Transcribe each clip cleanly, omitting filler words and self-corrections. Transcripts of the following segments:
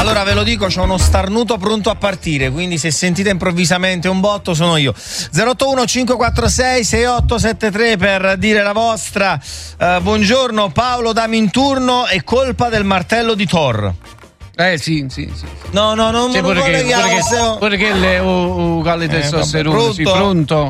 Allora ve lo dico, c'ho uno starnuto pronto a partire, quindi se sentite improvvisamente un botto sono io. 081 546 6873 per dire la vostra. Buongiorno Paolo da Minturno, è colpa del martello di Thor. Sì. No, non lo colleghiamo. Perché le calle testosterone. Sì, pronto.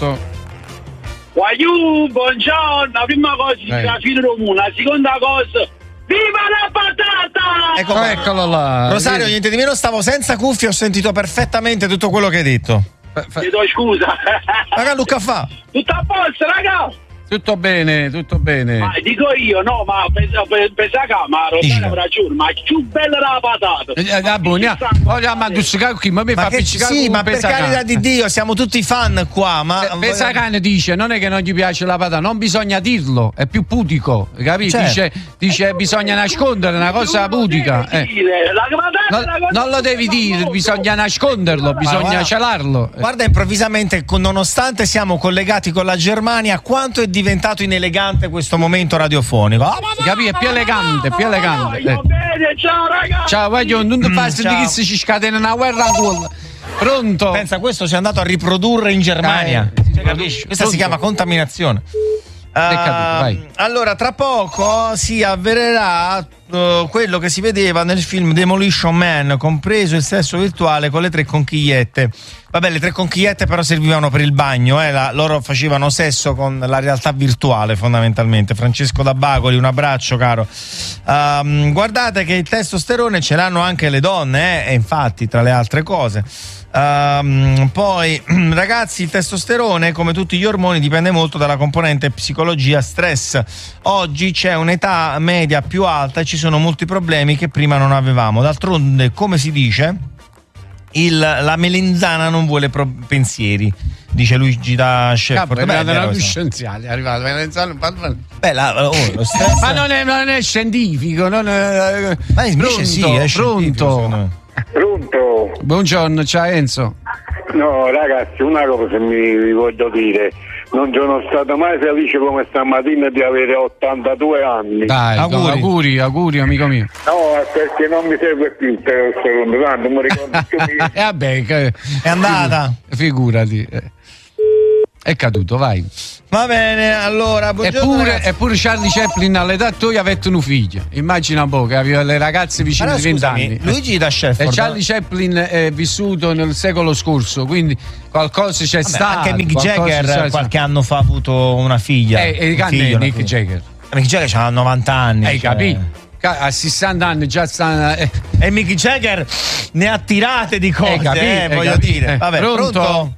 Buongiorno, la prima cosa la fine comune, la seconda cosa, viva la patata! Eccolo là. Rosario, niente di meno, stavo senza cuffie, ho sentito perfettamente tutto quello che hai detto. Ti do scusa. Raga, Luca fa. Tutto a posto, raga? Tutto bene. Ma dico io, no, ma pensa che ma Rosario ha ragione, ma è più bella la patata. Ma mi fa appiccicare. Sì, ma per carità di Dio, siamo tutti fan qua, ma Pesacane dice, non è che non gli piace la patata, non bisogna dirlo, è più pudico, capito? Certo. Dice bisogna nascondere una cosa pudica. Non lo devi dire, bisogna nasconderlo, bisogna celarlo. Guarda, improvvisamente, nonostante siamo collegati con la Germania, quanto è diventato inelegante questo momento radiofonico. Capì? È più elegante. Bene, ciao ragazzi. Ciao, voglio non fare di che si scatena una guerra ancora. Pronto? Pensa, questo si è andato a riprodurre in Germania. Capisci? Questa si chiama contaminazione. Vai. Allora, tra poco si avvererà quello che si vedeva nel film Demolition Man, compreso il sesso virtuale con le 3 conchigliette. Vabbè, le 3 conchigliette però servivano per il bagno, loro facevano sesso con la realtà virtuale fondamentalmente. Francesco da Bacoli, un abbraccio caro. Guardate che il testosterone ce l'hanno anche le donne, e infatti tra le altre cose. Poi ragazzi, il testosterone, come tutti gli ormoni, dipende molto dalla componente psicologia stress. Oggi c'è un'età media più alta e ci sono molti problemi che prima non avevamo. D'altronde, come si dice, la melenzana non vuole pensieri, dice Luigi da Sheffield. Erano scienziati, è arrivato melenzana. Lo stress. Ma non è scientifico, ma invece sì, è pronto. Buongiorno, ciao Enzo. No ragazzi, una cosa mi voglio dire, non sono stato mai felice come stamattina di avere 82 anni. Dai, auguri amico mio. No, perché non mi serve più il testosterone, tanto non mi ricordo più. Vabbè, è andata. Figurati. È caduto, vai. Va bene, allora, buongiorno. Eppure Charlie Chaplin all'età tua aveva un figlio. Immagina un po' che aveva le ragazze vicine di 20 anni. Luigi da Sheffield. E Charlie Chaplin è vissuto nel secolo scorso, quindi qualcosa c'è stato. Anche Mick Jagger qualche anno fa ha avuto una figlia. Nick Jagger. Mick Jagger ha 90 anni. Hai capito? A 60 anni già sta. E Mick Jagger ne ha tirate di cose, voglio dire. Vabbè, pronto?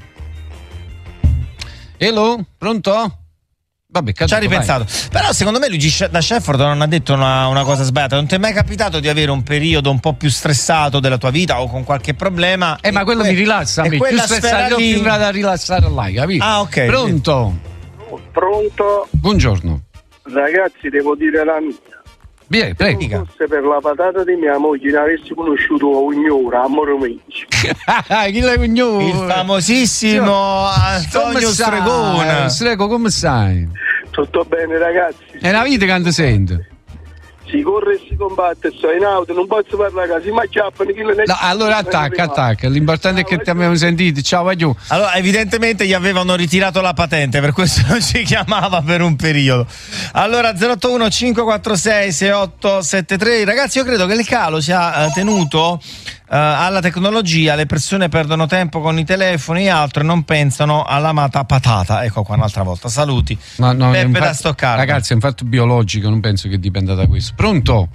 Hello? Pronto? Vabbè, ci ha ripensato. Però secondo me Luigi da Sheffield non ha detto una cosa sbagliata. Non ti è mai capitato di avere un periodo un po' più stressato della tua vita o con qualche problema? Ma quello mi rilassa a me. Più stressato, più in grado a rilassare là, capito? Ah, ok. Pronto? Buongiorno. Ragazzi, devo dire la mia. Prego. Forse per la patata di mia moglie ne avessi conosciuto Ugnora a Moromeci. Chi è Ugnora? Il famosissimo Antonio Stregone. Strego, come stai? Tutto bene ragazzi. È una vita che ti sente. Si corre e si combatte, sto in auto, non posso parlare così, ma chiappano chi non è. No, allora attacca. L'importante è che ti abbiamo sentito. Ciao, vai giù. Allora, evidentemente gli avevano ritirato la patente, per questo non ci chiamava per un periodo. Allora, 081 546 6873. Ragazzi, io credo che il calo sia tenuto alla tecnologia. Le persone perdono tempo con i telefoni e altro e non pensano all'amata patata. Ecco qua un'altra volta. Saluti. No, Peppe da Stoccarda. Ragazzi, è un fatto biologico, non penso che dipenda da questo. Pronto?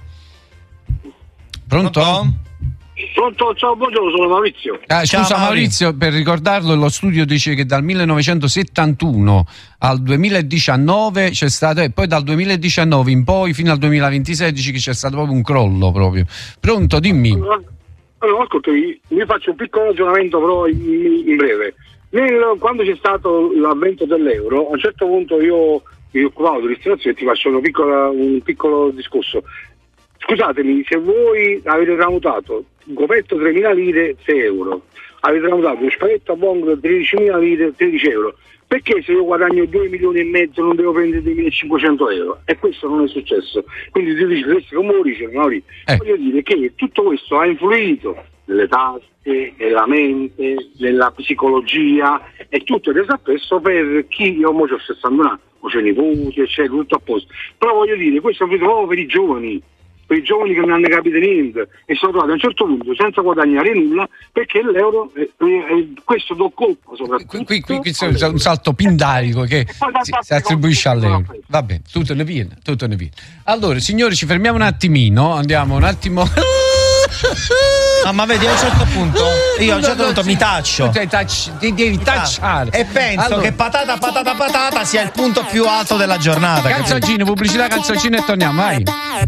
Ciao, buongiorno, sono Maurizio. Scusa Maurizio, per ricordarlo, lo studio dice che dal 1971 al 2019 c'è stato, e poi dal 2019 in poi fino al 2026 dice che c'è stato proprio un crollo proprio. Pronto, dimmi. Allora, ascoltami, mi faccio un piccolo ragionamento però in breve. Quando c'è stato l'avvento dell'euro, a un certo punto io mi occupavo di ristorazione e ti faccio un piccolo discorso. Scusatemi, se voi avete tramutato un coperto 3.000 lire 6 euro, avete dato uno spaghetto a buon 13.000 lire, 13 euro. Perché se io guadagno 2 milioni e mezzo non devo prendere 2.500 euro? E questo non è successo. Quindi tu dici, come lo dice Mauri? Voglio dire che tutto questo ha influito nelle tasche, nella mente, nella psicologia, e tutto è desappresso per chi, io mo c'ho 61 anni, ho c'è nipoti, eccetera, tutto a posto. Però voglio dire, questo è proprio per i giovani che non hanno capito niente e sono trovati a un certo punto senza guadagnare nulla perché l'euro questo do colpo soprattutto. Qui c'è un salto pindarico che si attribuisce all'euro. Vabbè, tutto ne viene. Allora, signori, ci fermiamo un attimino, andiamo un attimo. No, ma vedi, a un certo punto io a un certo punto mi taccio. Ti devi tacciare. E penso che patata sia il punto più alto della giornata. Canzoncine, pubblicità, canzoncine e torniamo, vai.